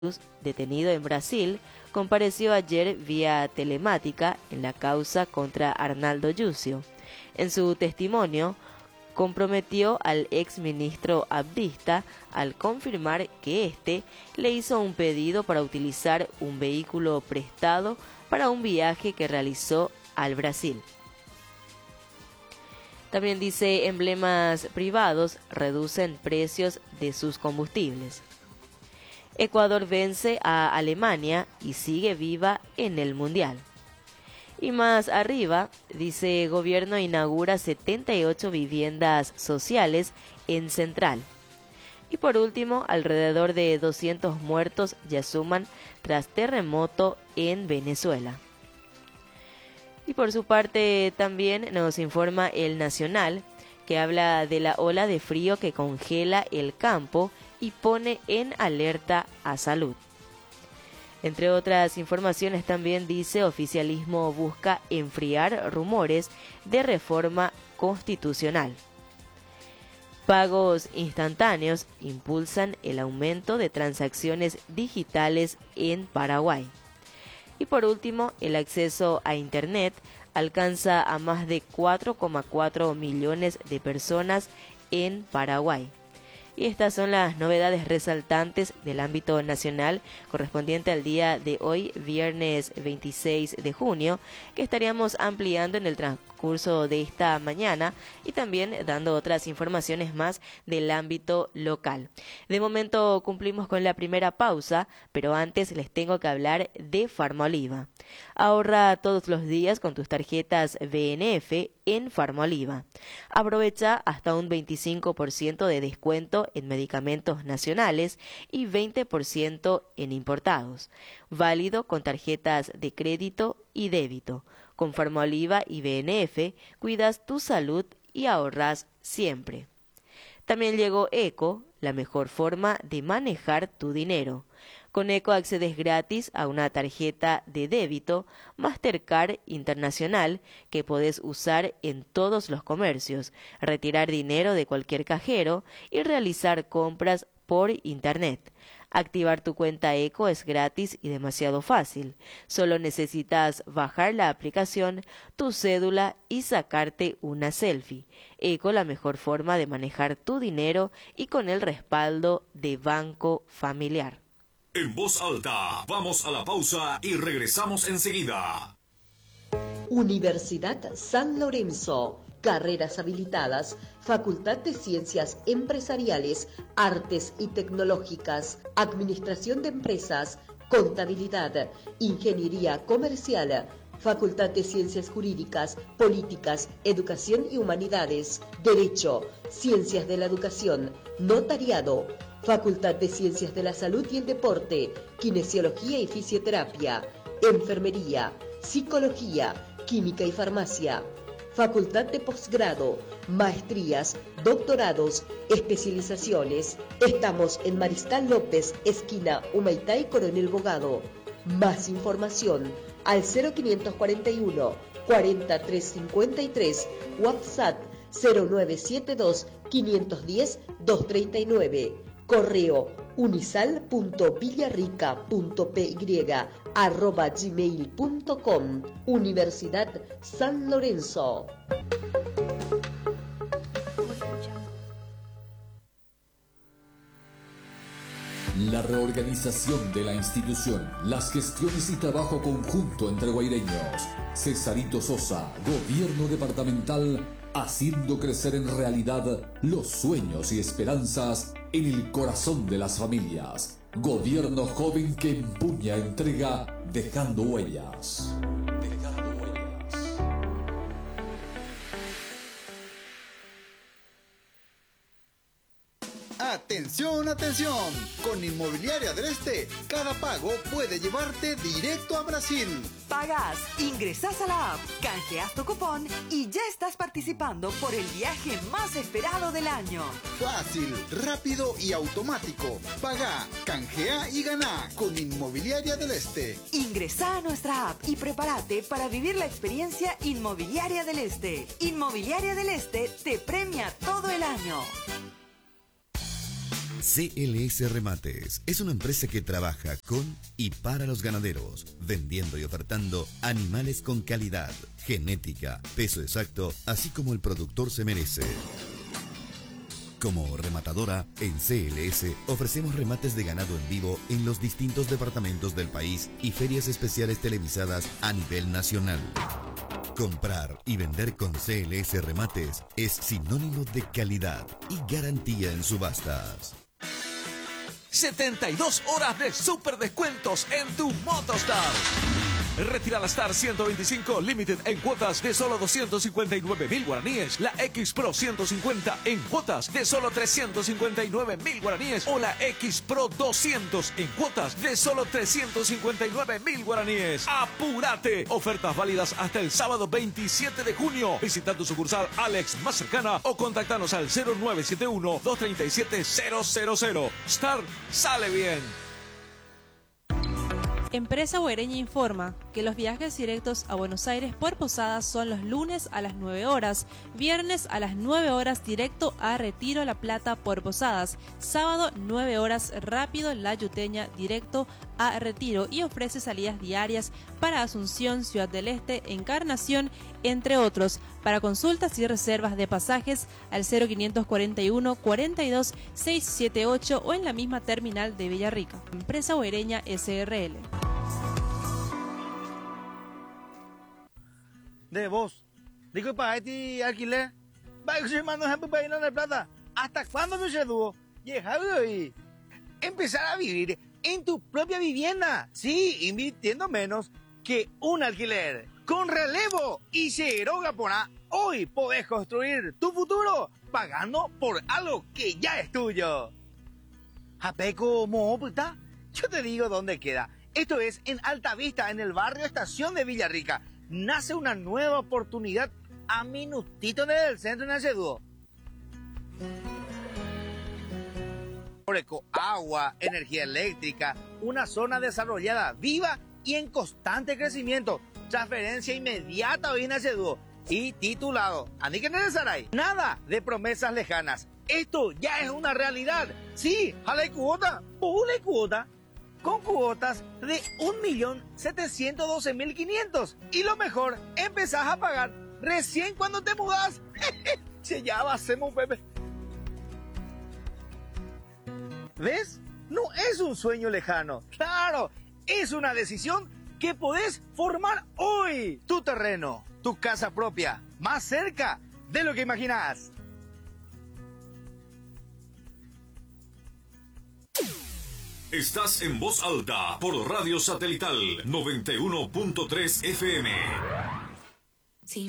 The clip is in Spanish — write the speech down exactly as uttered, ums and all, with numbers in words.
detenido en Brasil, compareció ayer vía telemática en la causa contra Arnaldo Yucio. En su testimonio, comprometió al exministro abdista al confirmar que éste le hizo un pedido para utilizar un vehículo prestado para un viaje que realizó al Brasil. También dice, emblemas privados reducen precios de sus combustibles. Ecuador vence a Alemania y sigue viva en el Mundial. Y más arriba, dice, gobierno inaugura setenta y ocho viviendas sociales en Central. Y por último, alrededor de doscientos muertos ya suman tras terremoto en Venezuela. Y por su parte también nos informa El Nacional, que habla de la ola de frío que congela el campo y pone en alerta a salud. Entre otras informaciones también dice, oficialismo busca enfriar rumores de reforma constitucional. Pagos instantáneos impulsan el aumento de transacciones digitales en Paraguay. Y por último, el acceso a Internet alcanza a más de cuatro coma cuatro millones de personas en Paraguay. Y estas son las novedades resaltantes del ámbito nacional correspondiente al día de hoy, viernes veintiséis de junio, que estaríamos ampliando en el transcurso de esta mañana y también dando otras informaciones más del ámbito local. De momento cumplimos con la primera pausa, pero antes les tengo que hablar de Farmoliva. Ahorra todos los días con tus tarjetas B N F en Farmoliva. Aprovecha hasta un veinticinco por ciento de descuento en medicamentos nacionales y veinte por ciento en importados. Válido con tarjetas de crédito y débito. Con Farmoliva y B N F cuidas tu salud y ahorras siempre. También llegó Eco, la mejor forma de manejar tu dinero. Con Eco accedes gratis a una tarjeta de débito Mastercard Internacional que podés usar en todos los comercios, retirar dinero de cualquier cajero y realizar compras por Internet. Activar tu cuenta Eco es gratis y demasiado fácil. Solo necesitas bajar la aplicación, tu cédula y sacarte una selfie. Eco, la mejor forma de manejar tu dinero y con el respaldo de Banco Familiar. En voz alta, vamos a la pausa y regresamos enseguida. Universidad San Lorenzo. Carreras habilitadas, Facultad de Ciencias Empresariales, Artes y Tecnológicas, Administración de Empresas, Contabilidad, Ingeniería Comercial, Facultad de Ciencias Jurídicas, Políticas, Educación y Humanidades, Derecho, Ciencias de la Educación, Notariado, Facultad de Ciencias de la Salud y el Deporte, Kinesiología y Fisioterapia, Enfermería, Psicología, Química y Farmacia. Facultad de Posgrado, Maestrías, Doctorados, Especializaciones. Estamos en Mariscal López, esquina Humaitá y Coronel Bogado. Más información al cero quinientos cuarenta y uno, cuarenta, trescientos cincuenta y tres, WhatsApp cero nueve siete dos, quinientos diez, doscientos treinta y nueve. Correo unisal punto villarrica punto py arroba gmail punto com. Universidad San Lorenzo. La reorganización de la institución, las gestiones y trabajo conjunto entre guaireños. Cesarito Sosa, Gobierno Departamental, haciendo crecer en realidad los sueños y esperanzas en el corazón de las familias. Gobierno joven que empuña, entrega, dejando huellas. Dejando huellas. Atención, atención. Con Inmobiliaria del Este, cada pago puede llevarte directo a Brasil. Pagás, ingresás a la app, canjeás tu cupón y ya estás participando por el viaje más esperado del año. Fácil, rápido y automático. Pagá, canjea y ganá con Inmobiliaria del Este. Ingresá a nuestra app y prepárate para vivir la experiencia Inmobiliaria del Este. Inmobiliaria del Este te premia todo el año. C L S Remates es una empresa que trabaja con y para los ganaderos, vendiendo y ofertando animales con calidad, genética, peso exacto, así como el productor se merece. Como rematadora, en C L S ofrecemos remates de ganado en vivo en los distintos departamentos del país y ferias especiales televisadas a nivel nacional. Comprar y vender con C L S Remates es sinónimo de calidad y garantía en subastas. setenta y dos horas de super descuentos en tu Motostar. Retira la Star ciento veinticinco Limited en cuotas de solo doscientos cincuenta y nueve mil guaraníes, la X Pro ciento cincuenta en cuotas de solo trescientos cincuenta y nueve mil guaraníes o la X Pro doscientos en cuotas de solo trescientos cincuenta y nueve mil guaraníes. ¡Apúrate! Ofertas válidas hasta el sábado veintisiete de junio. Visita tu sucursal Alex más cercana o contáctanos al cero nueve siete uno, dos tres siete, cero cero cero. Star sale bien. Empresa Guaireña informa que los viajes directos a Buenos Aires por Posadas son los lunes a las nueve horas, viernes a las nueve horas directo a Retiro La Plata por Posadas, sábado nueve horas rápido La Yuteña directo a Retiro y ofrece salidas diarias para Asunción, Ciudad del Este, Encarnación, entre otros. Para consultas y reservas de pasajes al cero quinientos cuarenta y uno, cuarenta y dos, seiscientos setenta y ocho o en la misma terminal de Villarrica. Empresa Guaireña S R L. De vos, digo para este alquiler, va a ser mano ejemplo para ir a La Plata. ¿Hasta cuándo no se dúo? Llegado y empezar a vivir en tu propia vivienda. Sí, invirtiendo menos que un alquiler. Con relevo y cero Gapona, hoy podés construir tu futuro pagando por algo que ya es tuyo. Japeco Moputa, yo te digo dónde queda. Esto es en Altavista, en el barrio Estación de Villarrica. Nace una nueva oportunidad a minutito del centro de Naceduo. Eco, agua, energía eléctrica, una zona desarrollada, viva y en constante crecimiento. Transferencia inmediata hoy en Naceduo y titulado. ¿A que Saray? Nada de promesas lejanas. Esto ya es una realidad. Sí, jale cuota, pule cuota. Con cuotas de un millón setecientos doce mil quinientos. Y lo mejor, empezás a pagar recién cuando te mudás. Se ya va a ser un bebé. ¿Ves? No es un sueño lejano. Claro, es una decisión que podés formar hoy. Tu terreno, tu casa propia, más cerca de lo que imaginás. Estás en voz alta por Radio Satelital noventa y uno punto tres F M.